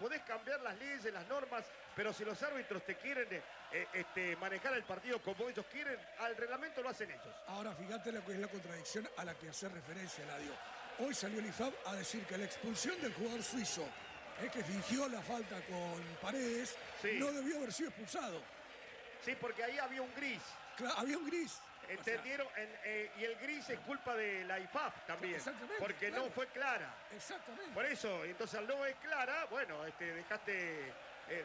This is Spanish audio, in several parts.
podés cambiar las leyes, las normas, pero si los árbitros te quieren manejar el partido como ellos quieren, al reglamento lo hacen ellos. Ahora, fíjate lo que es la contradicción a la que hace referencia, Eladio. Hoy salió el IFAB a decir que la expulsión del jugador suizo, que fingió la falta con Paredes, sí, no debió haber sido expulsado. Sí, porque ahí había un gris. Claro, había un gris. ¿Entendieron? O sea, y el gris es culpa de la IFAB también. Exactamente. Porque claro, no fue clara. Exactamente. Por eso, entonces al no es clara, bueno, dejaste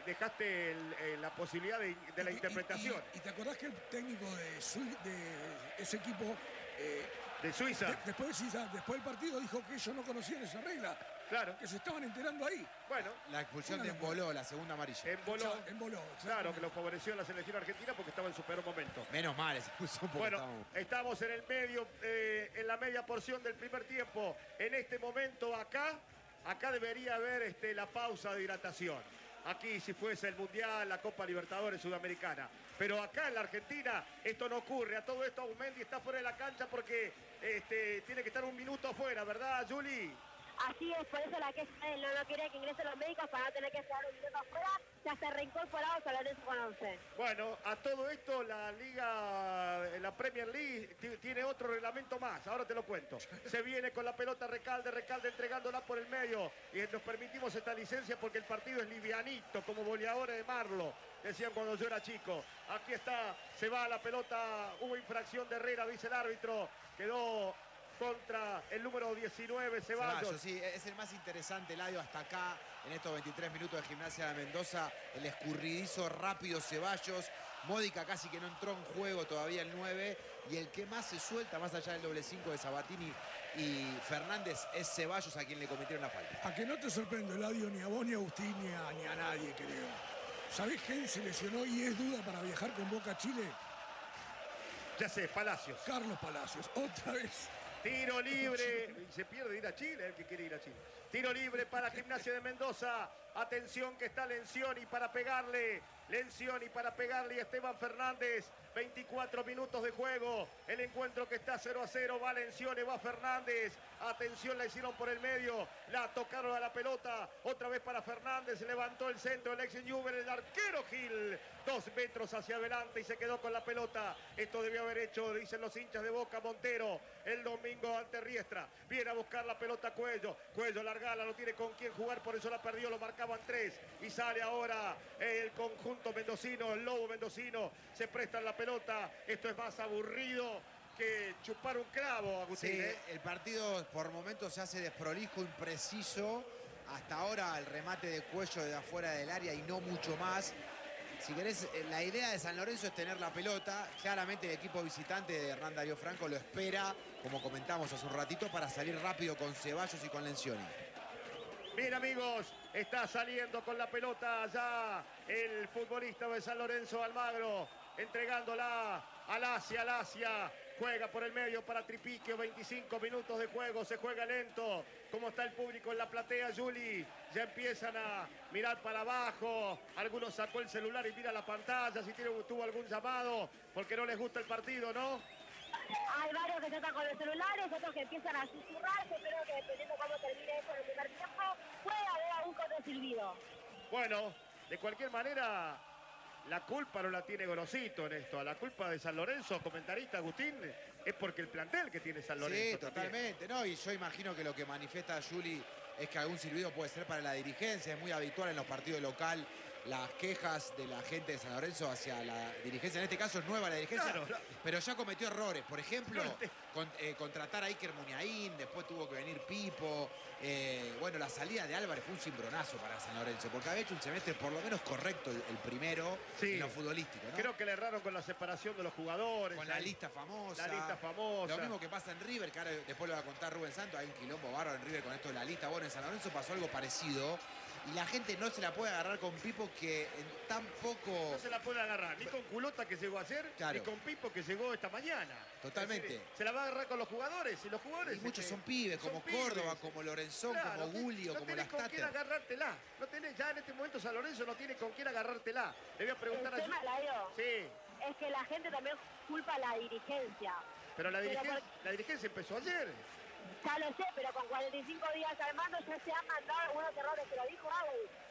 la posibilidad de la interpretación. Y te acordás que el técnico de ese equipo de Suiza. Después del partido dijo que ellos no conocían esa regla. Claro. Que se estaban enterando ahí. Bueno. La expulsión de Emboló, la segunda amarilla. Emboló. Claro, que lo favoreció la selección argentina porque estaba en su peor momento. Menos mal, esa expulsión. Bueno, estamos en el medio, en la media porción del primer tiempo. En este momento acá debería haber la pausa de hidratación. Aquí si fuese el Mundial, la Copa Libertadores Sudamericana. Pero acá en la Argentina esto no ocurre. A todo esto Aumendi está fuera de la cancha porque tiene que estar un minuto afuera, ¿verdad, Juli? Así es, por eso la que no quería que ingresen los médicos para no tener que estar un minuto afuera. Ya se reincorporado San Lorenzo con 11. Bueno, a todo esto la Premier League tiene otro reglamento más, ahora te lo cuento. Se viene con la pelota Recalde entregándola por el medio y nos permitimos esta licencia porque el partido es livianito, como goleadores de Marlo, decían cuando yo era chico. Aquí está, se va la pelota, hubo infracción de Herrera, dice el árbitro, quedó contra el número 19, Ceballos. Sí, es el más interesante, Eladio, hasta acá, en estos 23 minutos de Gimnasia de Mendoza, el escurridizo rápido Ceballos, Módica casi que no entró en juego todavía el 9, y el que más se suelta, más allá del doble 5 de Sabatini y Fernández, es Ceballos a quien le cometieron la falta. A que no te sorprende, Eladio, ni a vos, ni a Agustín, ni a nadie, creo. ¿Sabés quién se lesionó y es duda para viajar con Boca a Chile? Ya sé, Palacios. Carlos Palacios, otra vez. Tiro libre. Se pierde ir a Chile, el que quiere ir a Chile. Tiro libre para Gimnasia de Mendoza. Atención que está Lencioni para pegarle. Lencioni para pegarle y Esteban Fernández. 24 minutos de juego. El encuentro que está 0-0. Va Lencioni, va Fernández. Atención, la hicieron por el medio. La tocaron a la pelota. Otra vez para Fernández. Levantó el centro. El ex Newell, el arquero Gil. 2 metros hacia adelante y se quedó con la pelota. Esto debió haber hecho, dicen los hinchas de Boca, Montero el domingo ante Riestra. Viene a buscar la pelota Cuello. Cuello largala, no tiene con quién jugar, por eso la perdió, lo marcaban 3. Y sale ahora el conjunto mendocino, el Lobo mendocino. Se presta la pelota. Esto es más aburrido que chupar un clavo, Agustín. Sí, el partido por momentos se hace desprolijo, impreciso. Hasta ahora el remate de Cuello de afuera del área y no mucho más. Si querés, la idea de San Lorenzo es tener la pelota. Claramente el equipo visitante de Hernán Darío Franco lo espera, como comentamos hace un ratito, para salir rápido con Ceballos y con Lencioni. Bien, amigos, está saliendo con la pelota ya el futbolista de San Lorenzo, Almagro, entregándola al Asia. Juega por el medio para Tripiquio, 25 minutos de juego, se juega lento. ¿Cómo está el público en la platea, Juli? Ya empiezan a mirar para abajo. Algunos sacó el celular y mira la pantalla, si tuvo algún llamado, porque no les gusta el partido, ¿no? Hay varios que se están con los celulares, otros que empiezan a susurrarse, pero que dependiendo cómo termine eso en el primer tiempo, puede haber algún silbido. Bueno, de cualquier manera, la culpa no la tiene Gorosito en esto. La culpa de San Lorenzo, comentarista Agustín, es porque el plantel que tiene San Lorenzo. Sí, totalmente, ¿no? Y yo imagino que lo que manifiesta Juli es que algún silbido puede ser para la dirigencia. Es muy habitual en los partidos local las quejas de la gente de San Lorenzo hacia la dirigencia. En este caso es nueva la dirigencia, claro, pero ya cometió errores. Por ejemplo, contratar a Iker Muniain, después tuvo que venir Pipo. Bueno, la salida de Álvarez fue un cimbronazo para San Lorenzo, porque había hecho un semestre por lo menos correcto el primero, sí, en lo futbolístico, ¿no? Creo que le erraron con la separación de los jugadores. Con la lista famosa. La lista famosa. Lo mismo que pasa en River, que ahora después lo va a contar Rubén Santos. Hay un quilombo bárbaro en River con esto de la lista. Bueno, en San Lorenzo pasó algo parecido. Y la gente no se la puede agarrar con Pipo, que en tan poco... No se la puede agarrar ni con Culota, que llegó ayer, claro, ni con Pipo, que llegó esta mañana. Totalmente. Decir, se la va a agarrar con los jugadores. Y los jugadores... Y muchos son pibes, como Córdoba, como Lorenzón, claro, como Gulio, como Lastater. No tenés con quién agarrártela. No tenés, ya en este momento San Lorenzo no tiene con quién agarrártela. Le voy a preguntar el tema, Laio, sí, es que la gente también culpa a la dirigencia. Pero la dirigencia empezó ayer. Ya lo sé, pero con 45 días al mando ya se han mandado algunos errores, que lo dijo Agui.